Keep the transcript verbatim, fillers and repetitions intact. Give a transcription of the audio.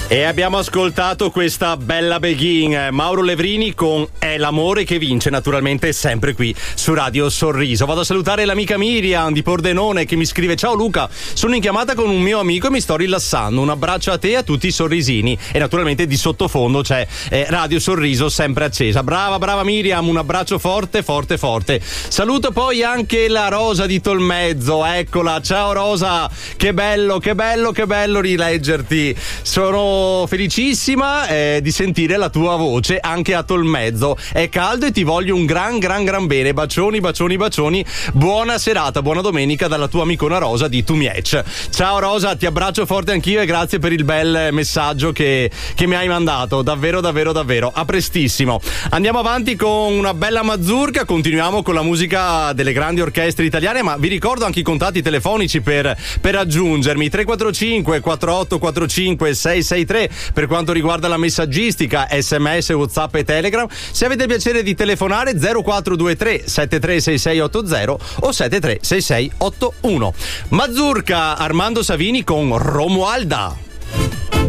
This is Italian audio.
E abbiamo ascoltato questa bella begin, Mauro Levrini con È l'amore che vince, naturalmente sempre qui su Radio Sorriso. Vado a salutare l'amica Miriam di Pordenone che mi scrive: ciao Luca, sono in chiamata con un mio amico e mi sto rilassando, un abbraccio a te e a tutti i sorrisini. E naturalmente di sottofondo c'è eh, Radio Sorriso sempre accesa. Brava brava Miriam, un abbraccio forte forte forte. Saluto poi anche la Rosa di Tolmezzo, eccola, ciao Rosa, che bello che bello che bello rileggerti. Sono felicissima eh, di sentire la tua voce anche a Tolmezzo. È caldo e ti voglio un gran gran gran bene. Bacioni bacioni bacioni. Buona serata, buona domenica dalla tua amicona Rosa di Tumiec. Ciao Rosa, ti abbraccio forte anch'io e grazie per il bel messaggio che, che mi hai mandato, davvero davvero davvero. A prestissimo. Andiamo avanti con una bella mazurka, continuiamo con la musica delle grandi orchestre italiane, ma vi ricordo anche i contatti telefonici per, per raggiungermi: tre quattro cinque quattro otto quattro cinque sei sei tre per quanto riguarda la messaggistica, sms, whatsapp e telegram. Se avete il piacere di telefonare, zero quattro due tre sette tre sei sei otto zero o sette tre sei sei otto uno. Mazurka, Armando Savini con Romualda.